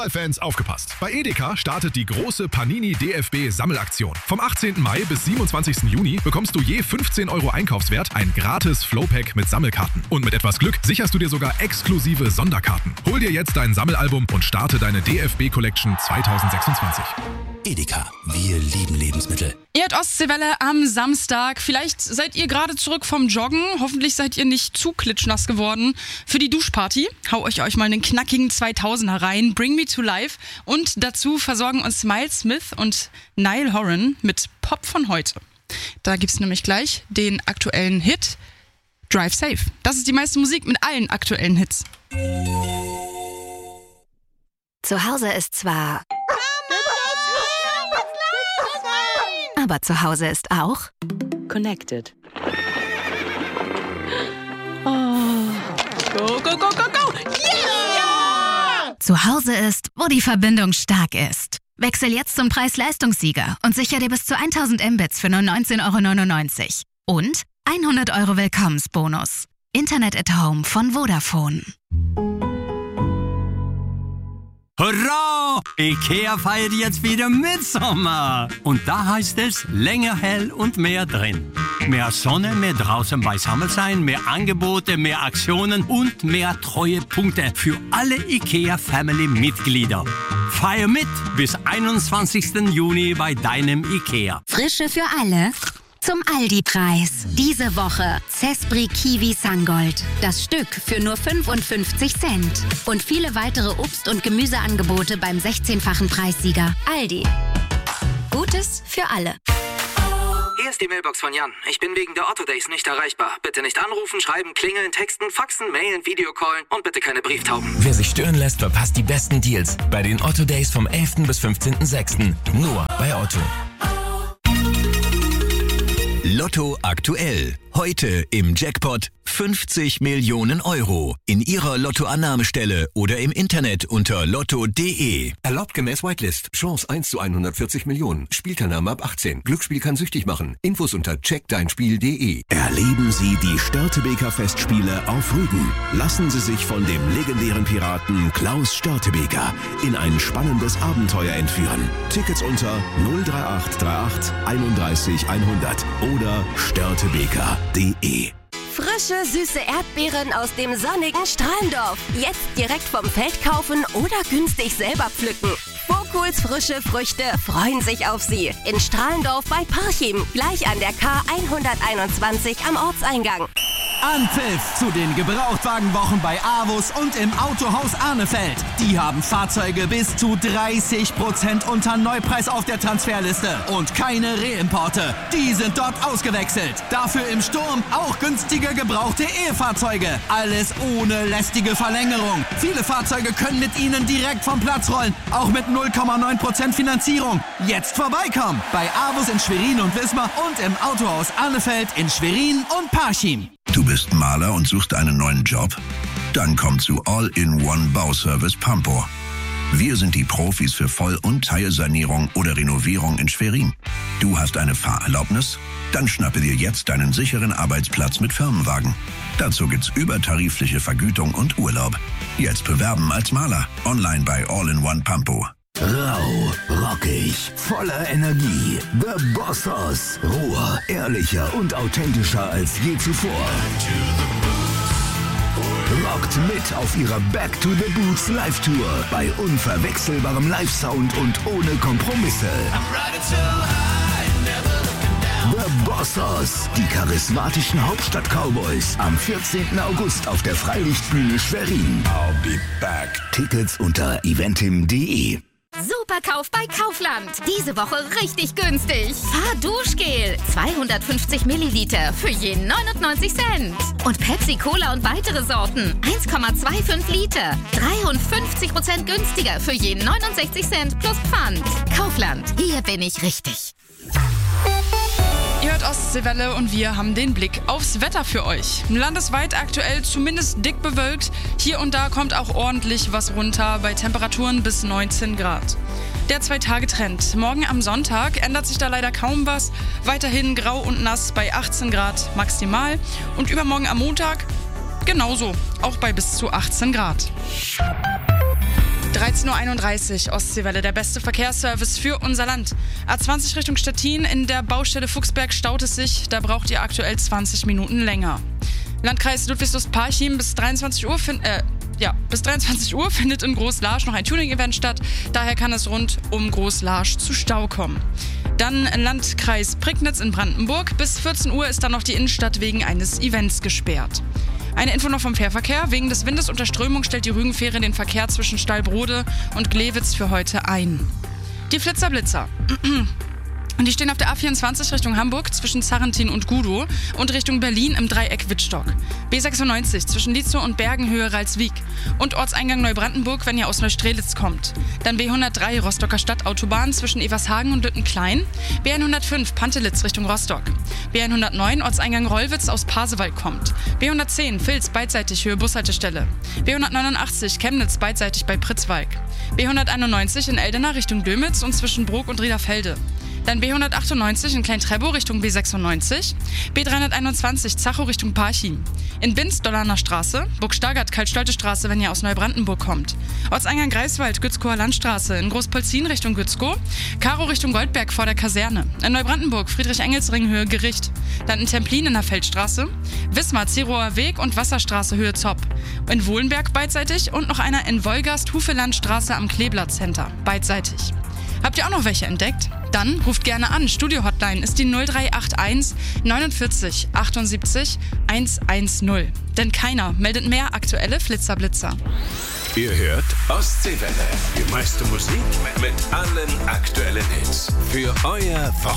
Fußballfans, aufgepasst! Bei Edeka startet die große Panini DFB Sammelaktion. Vom 18. Mai bis 27. Juni bekommst du je 15 € Einkaufswert ein gratis Flowpack mit Sammelkarten. Und mit etwas Glück sicherst du dir sogar exklusive Sonderkarten. Hol dir jetzt dein Sammelalbum und starte deine DFB Collection 2026. Edeka, wir lieben Lebensmittel. Ihr hört Ostseewelle am Samstag. Vielleicht seid ihr gerade zurück vom Joggen. Hoffentlich seid ihr nicht zu klitschnass geworden. Für die Duschparty hau euch mal einen knackigen 2000er rein. Bring Me to Life. Und dazu versorgen uns Miles Smith und Niall Horan mit Pop von heute. Da gibt's nämlich gleich den aktuellen Hit Drive Safe. Das ist die meiste Musik mit allen aktuellen Hits. Zu Hause ist zwar... Aber zu Hause ist auch Connected. Go, go, go, go, go! Yeah! Zu Hause ist, wo die Verbindung stark ist. Wechsel jetzt zum Preis-Leistungssieger und sicher dir bis zu 1000 Mbits für nur 19,99 € und 100 € Willkommensbonus. Internet at Home von Vodafone. Hurra! Ikea feiert jetzt wieder Mitsommer. Und da heißt es, länger hell und mehr drin. Mehr Sonne, mehr draußen beisammen sein, mehr Angebote, mehr Aktionen und mehr Treuepunkte für alle Ikea-Family-Mitglieder. Feier mit bis 21. Juni bei deinem Ikea. Frische für alle. Zum Aldi-Preis. Diese Woche Zespri Kiwi Sangold. Das Stück für nur 55 Cent. Und viele weitere Obst- und Gemüseangebote beim 16-fachen Preissieger. Aldi. Gutes für alle. Hier ist die Mailbox von Jan. Ich bin wegen der Otto Days nicht erreichbar. Bitte nicht anrufen, schreiben, klingeln, texten, faxen, mailen, Videocallen und bitte keine Brieftauben. Wer sich stören lässt, verpasst die besten Deals bei den Otto Days vom 11. bis 15.06. Nur bei Otto. Lotto aktuell. Heute im Jackpot 50 Millionen € in Ihrer Lottoannahmestelle oder im Internet unter lotto.de. Erlaubt gemäß Whitelist. Chance 1 zu 140 Millionen. Spielteilnahme ab 18. Glücksspiel kann süchtig machen. Infos unter checkdeinspiel.de. Erleben Sie die Störtebeker Festspiele auf Rügen. Lassen Sie sich von dem legendären Piraten Klaus Störtebeker in ein spannendes Abenteuer entführen. Tickets unter 03838 31 100 oder störtebeker.de. Frische, süße Erdbeeren aus dem sonnigen Strahlendorf. Jetzt direkt vom Feld kaufen oder günstig selber pflücken. Vokuls frische Früchte freuen sich auf Sie. In Strahlendorf bei Parchim, gleich an der K 121 am Ortseingang. Anpfiff zu den Gebrauchtwagenwochen bei AWUS und im Autohaus Arnefeld. Die haben Fahrzeuge bis zu 30% unter Neupreis auf der Transferliste. Und keine Reimporte. Die sind dort ausgewechselt. Dafür im Sturm auch günstige gebrauchte Ehefahrzeuge. Alles ohne lästige Verlängerung. Viele Fahrzeuge können mit ihnen direkt vom Platz rollen. Auch mit 0,9% Finanzierung. Jetzt vorbeikommen. Bei AWUS in Schwerin und Wismar und im Autohaus Arnefeld in Schwerin und Parchim. Du bist Maler und suchst einen neuen Job? Dann komm zu All-in-One Bauservice Pampo. Wir sind die Profis für Voll- und Teilsanierung oder Renovierung in Schwerin. Du hast eine Fahrerlaubnis? Dann schnappe dir jetzt deinen sicheren Arbeitsplatz mit Firmenwagen. Dazu gibt's übertarifliche Vergütung und Urlaub. Jetzt bewerben als Maler. Online bei All-in-One Pampo. Rau, rockig, voller Energie. The Bossos. Roher, ehrlicher und authentischer als je zuvor. Rockt mit auf ihrer Back to the Boots Live-Tour bei unverwechselbarem Live-Sound und ohne Kompromisse. The Bossos, die charismatischen Hauptstadt-Cowboys, am 14. August auf der Freilichtbühne Schwerin. I'll be back. Tickets unter eventim.de. Superkauf bei Kaufland. Diese Woche richtig günstig. Fahrduschgel. 250 Milliliter für je 99 Cent. Und Pepsi Cola und weitere Sorten. 1,25 Liter. 53% günstiger für je 69 Cent plus Pfand. Kaufland. Hier bin ich richtig. Ihr hört Ostseewelle und wir haben den Blick aufs Wetter für euch. Landesweit aktuell zumindest dick bewölkt. Hier und da kommt auch ordentlich was runter bei Temperaturen bis 19 Grad. Der 2-Tage-Trend. Morgen am Sonntag ändert sich da leider kaum was. Weiterhin grau und nass bei 18 Grad maximal. Und übermorgen am Montag genauso, auch bei bis zu 18 Grad. 13.31 Uhr, Ostseewelle, der beste Verkehrsservice für unser Land. A20 Richtung Stettin, in der Baustelle Fuchsberg staut es sich, da braucht ihr aktuell 20 Minuten länger. Landkreis Ludwigslust-Parchim bis 23 Uhr findet in Groß-Laasch noch ein Tuning-Event statt, daher kann es rund um Groß-Laasch zu Stau kommen. Dann Landkreis Prignitz in Brandenburg, bis 14 Uhr ist dann noch die Innenstadt wegen eines Events gesperrt. Eine Info noch vom Fährverkehr. Wegen des Windes und der Strömung stellt die Rügenfähre den Verkehr zwischen Stallbrode und Glewitz für heute ein. Die Flitzer-Blitzer. Und die stehen auf der A24 Richtung Hamburg zwischen Zarrentin und Gudow und Richtung Berlin im Dreieck Wittstock. B96 zwischen Lietzow und Bergenhöhe Ralswiek und Ortseingang Neubrandenburg, wenn ihr aus Neustrelitz kommt. Dann B103 Rostocker Stadtautobahn zwischen Evershagen und Lüttenklein. B105 Pantelitz Richtung Rostock. B109 Ortseingang Rollwitz aus Pasewalk kommt. B110 Vils beidseitig Höhe Bushaltestelle. B189 Chemnitz beidseitig bei Pritzwalk. B191 in Eldena Richtung Dömitz und zwischen Brok und Riederfelde. Dann B198 in Klein-Trebow Richtung B96, B321 Zachow Richtung Parchim. In Binz Dollaner Straße, Burg-Stargard Kaltstolte Straße, wenn ihr aus Neubrandenburg kommt. Ortseingang Greifswald Gützkower Landstraße, in Großpolzin Richtung Gützkow, Karow Richtung Goldberg vor der Kaserne. In Neubrandenburg Friedrich-Engels-Ring Höhe Gericht. Dann in Templin in der Feldstraße, Wismar Zirower Weg und Wasserstraße Höhe Zopp. In Wohlenberg beidseitig und noch einer in Wolgast Hufelandstraße am Kleeblatt Center, beidseitig. Habt ihr auch noch welche entdeckt? Dann ruft gerne an. Studio-Hotline ist die 0381 49 78 110. Denn keiner meldet mehr aktuelle Flitzer-Blitzer. Ihr hört Ostseewelle. Die meiste Musik mit allen aktuellen Hits. Für euer